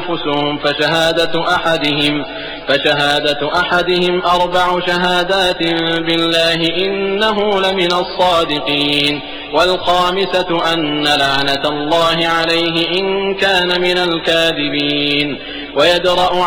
أنفسهم فشهادة أحدهم 4 شهادات بالله إنه لمن الصادقين، والخامسة أن لعنة الله عليه إن كان من الكاذبين. ويدرأ